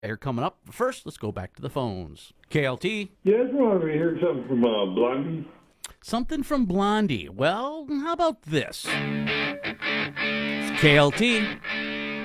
They're coming up. First, let's go back to the phones. KLT. Yeah, I just wanted to hear something from Blondie. Something from Blondie. Well, how about this? It's KLT.